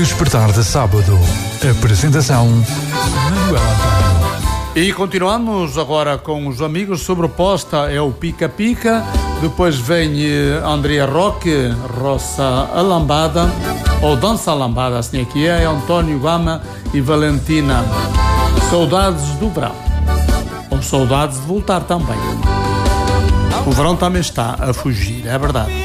Despertar de Sábado. Apresentação: Manuel António. E continuamos agora com os amigos. Sobreposta é o Pica Pica. Depois vem Andrea Roque, Roça Alambada, ou Dança Alambada, assim aqui é António Gama e Valentina. Saudades do verão. Ou saudades de voltar também. O verão também está a fugir, é verdade.